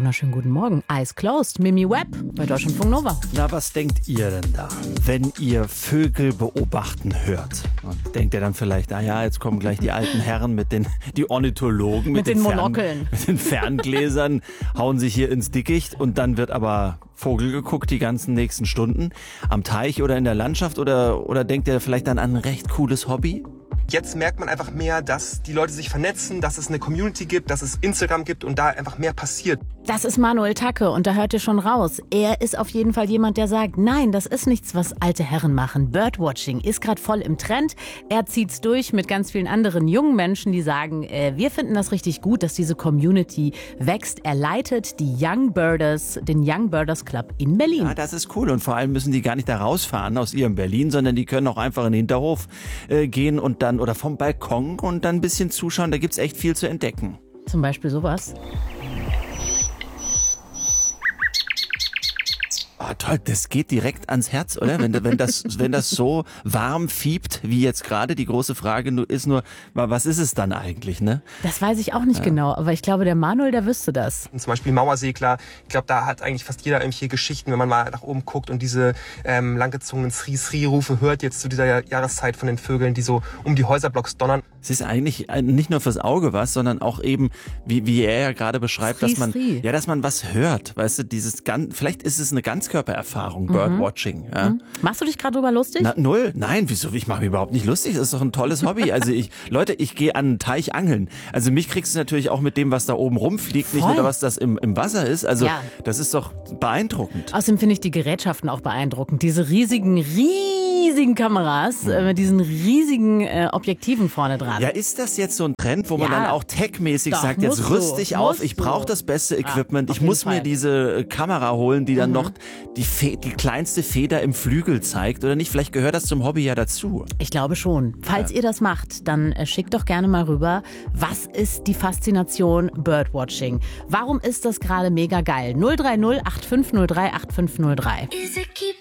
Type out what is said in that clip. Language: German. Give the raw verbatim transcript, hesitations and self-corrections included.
wunderschönen guten Morgen. Eyes closed, Mimi Webb bei Deutschlandfunk Nova. Na, was denkt ihr denn da, wenn ihr Vögel beobachten hört? Und denkt ihr dann vielleicht, ah ja, jetzt kommen gleich die alten Herren mit den, die Ornithologen mit, Mit den Fern- Monokeln. mit den Ferngläsern, hauen sich hier ins Dickicht und dann wird aber Vogel geguckt die ganzen nächsten Stunden am Teich oder in der Landschaft oder, oder denkt ihr vielleicht dann an ein recht cooles Hobby? Jetzt merkt man einfach mehr, dass die Leute sich vernetzen, dass es eine Community gibt, dass es Instagram gibt und da einfach mehr passiert. Das ist Manuel Tacke und da hört ihr schon raus. Er ist auf jeden Fall jemand, der sagt, nein, das ist nichts, was alte Herren machen. Birdwatching ist gerade voll im Trend. Er zieht's durch mit ganz vielen anderen jungen Menschen, die sagen, äh, wir finden das richtig gut, dass diese Community wächst. Er leitet die Young Birders, den Young Birders Club in Berlin. Ja, das ist cool und vor allem müssen die gar nicht da rausfahren aus ihrem Berlin, sondern die können auch einfach in den Hinterhof äh, gehen und dann oder vom Balkon und dann ein bisschen zuschauen. Da gibt's echt viel zu entdecken. Zum Beispiel sowas. Oh, toll, das geht direkt ans Herz, oder? Wenn, wenn, das, wenn das so warm fiebt wie jetzt gerade, die große Frage ist nur, was ist es dann eigentlich, ne? Das weiß ich auch nicht ja. genau, aber ich glaube, der Manuel, der wüsste das. Und zum Beispiel Mauersegler, ich glaube, da hat eigentlich fast jeder irgendwelche Geschichten, wenn man mal nach oben guckt und diese ähm, langgezogenen Sri-Sri-Rufe hört jetzt zu dieser Jahreszeit von den Vögeln, die so um die Häuserblocks donnern. Es ist eigentlich nicht nur fürs Auge was, sondern auch eben, wie, wie er ja gerade beschreibt, Sri, dass man, Sri. ja, dass man was hört, weißt du, dieses ganz, vielleicht ist es eine Ganzkörpererfahrung, Birdwatching. Mhm. Ja. Mhm. Machst du dich gerade drüber lustig? Na, null. Nein, wieso? Ich mache mich überhaupt nicht lustig. Das ist doch ein tolles Hobby. Also ich, Leute, ich gehe an einen Teich angeln. Also mich kriegst du natürlich auch mit dem, was da oben rumfliegt, Voll. nicht nur was das im, im Wasser ist. Also ja. das ist doch beeindruckend. Außerdem finde ich die Gerätschaften auch beeindruckend. Diese riesigen, riesigen Kameras mhm. äh, mit diesen riesigen äh, Objektiven vorne dran. Ja, ist das jetzt so ein Trend, wo man ja. dann auch techmäßig Doch, sagt, jetzt rüst dich auf, ich brauche das beste Equipment, ja, ich muss Fall. mir diese Kamera holen, die dann mhm. noch die, Fe- die kleinste Feder im Flügel zeigt oder nicht? Vielleicht gehört das zum Hobby ja dazu. Ich glaube schon. Falls ja. ihr das macht, dann äh, schickt doch gerne mal rüber, was ist die Faszination Birdwatching? Warum ist das gerade mega geil? null drei null acht fünf null drei acht fünf null drei.